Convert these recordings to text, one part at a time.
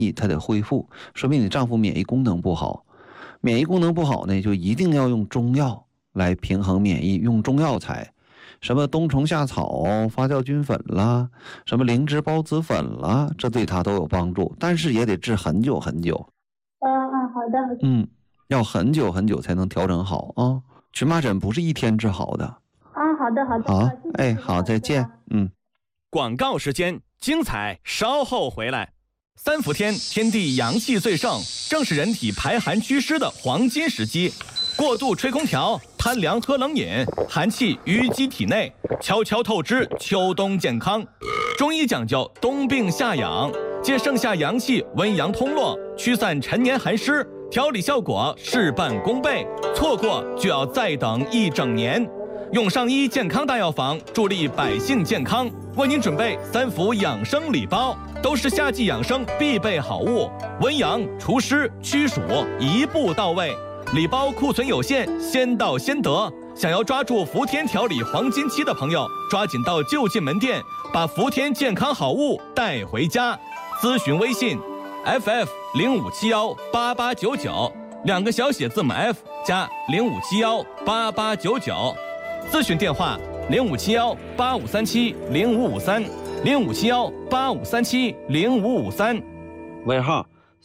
它得恢复，说明你丈夫免疫功能不好。免疫功能不好呢，就一定要用中药来平衡免疫，用中药材，什么冬虫夏草、发酵菌粉啦，什么灵芝孢子粉啦，这对他都有帮助，但是也得治很久很久。 好的。 要很久很久才能调整好啊。荨麻疹不是一天治好的。 好的。 好，好，再见。 广告时间，精彩稍后回来。三伏天，天地阳气最盛，正是人体排寒祛湿的黄金时机。过度吹空调，贪凉喝冷饮，寒气淤积体内，悄悄透支秋冬健康。中医讲究冬病夏养，借盛夏阳气温阳通络，驱散陈年寒湿，调理效果事半功倍。错过就要再等一整年。用上医健康大药房，助力百姓健康，为您准备3伏养生礼包，都是夏季养生必备好物，温阳除湿驱暑一步到位。礼包库存有限，先到先得。想要抓住伏天调理黄金期的朋友，抓紧到就近门店，把伏天健康好物带回家。咨询微信 FF05718899，2个小写字母 F 加05718899。咨询电话057185370553，057185370553。 尾号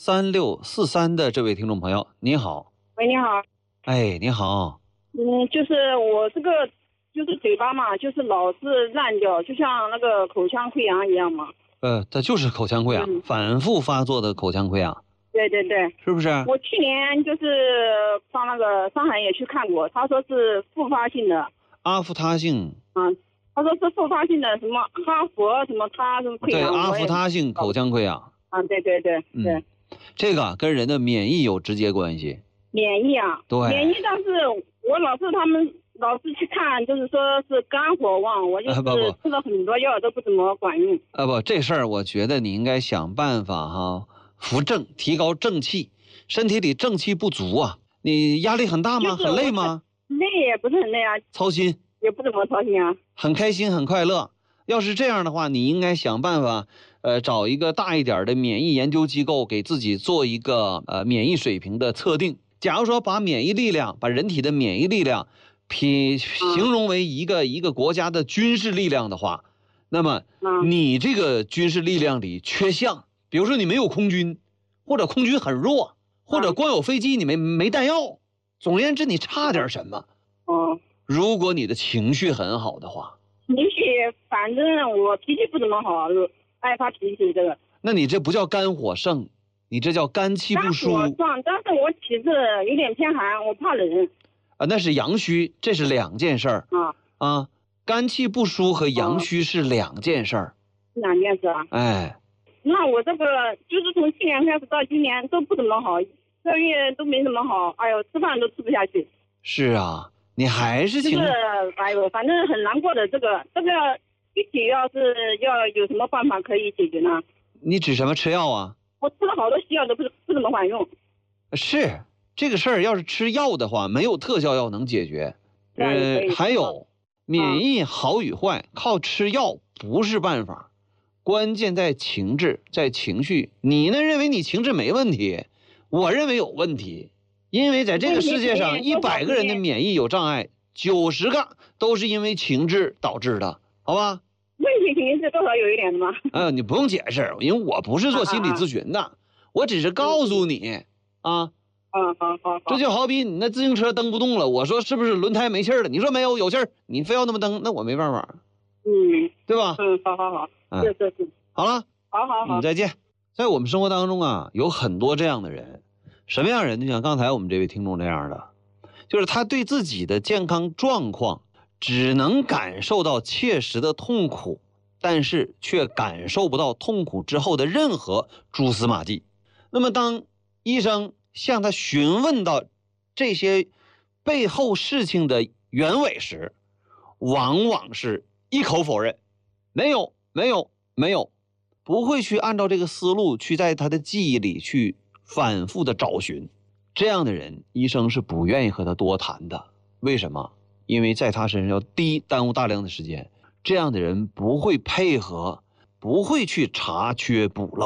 3643的这位听众朋友，你好。 喂，你好。 你好。 就是我这个就是嘴巴嘛，就是老是烂掉，就像那个口腔溃疡一样嘛。 它就是口腔溃疡，反复发作的口腔溃疡。 对， 是不是？ 我去年就是上那个上海也去看过，他说是复发性的。 阿夫他性。 他说是复发性的什么哈佛什么他什么溃疡。 对，阿夫他性口腔溃疡。 对。 这个跟人的免疫有直接关系。 免疫啊？ 对。 免疫，但是我他们老是去看，就是说是肝火旺，我就是吃了很多药都不怎么管用。 这事儿我觉得你应该想办法扶正，提高正气，身体里正气不足啊。你压力很大吗？很累吗？ 累也不是很累啊。 操心也不怎么操心啊。 很开心很快乐。要是这样的话，你应该想办法找一个大一点的免疫研究机构，给自己做一个免疫水平的测定。假如说把人体的免疫力量形容为一个国家的军事力量的话，那么你这个军事力量里缺项，比如说你没有空军，或者空军很弱，或者光有飞机你没弹药，总而言之你差点什么。如果你的情绪很好的话， 情绪反正我脾气不怎么好，爱发脾气这个。 那你这不叫肝火盛，你这叫肝气不舒。 肝火壮，但是我体质有点偏寒，我怕冷。 那是阳虚，这是两件事儿。肝气不舒和阳虚是两件事儿。 两件事啊？那我这个就是从去年开始到今年都不怎么好，这个月都没怎么好，吃饭都吃不下去。 是啊，你还是反正很难过的。这个具体要有什么办法可以解决呢？ 你指什么吃药啊？ 我吃了好多西药都不怎么管用。 是这个事儿，要是吃药的话，没有特效药能解决。还有免疫好与坏，靠吃药不是办法，关键在情志，在情绪。你呢认为你情志没问题，我认为有问题。因为在这个世界上100个人的免疫有障碍，90个都是因为情志导致的，好吧？ 问题肯定是多少有一点的嘛。 你不用解释，因为我不是做心理咨询的，我只是告诉你好。这就好比你那自行车蹬不动了，我说是不是轮胎没气儿了？你说没有，有气儿，你非要那么蹬，那我没办法。对吧？ 好。是。 好了。 好。 再见。在我们生活当中有很多这样的人。什么样人呢？像刚才我们这位听众这样的，就是他对自己的健康状况只能感受到切实的痛苦，但是却感受不到痛苦之后的任何蛛丝马迹。那么当医生向他询问到这些背后事情的原委时，往往是一口否认，没有，不会去按照这个思路去在他的记忆里去反复的找寻。这样的人，医生是不愿意和他多谈的。为什么？因为在他身上要耽误大量的时间。这样的人不会配合，不会去查缺补漏。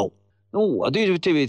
那我对这位